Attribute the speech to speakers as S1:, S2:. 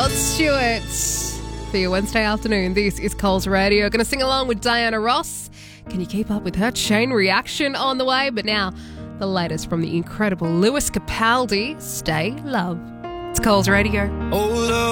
S1: Rod Stewart for your Wednesday afternoon. This is Coles Radio. Going to sing along with Diana Ross. Can you keep up with her chain reaction on the way? But now, the latest from the incredible Lewis Capaldi, Stay Love. It's Coles Radio.
S2: Oh, love.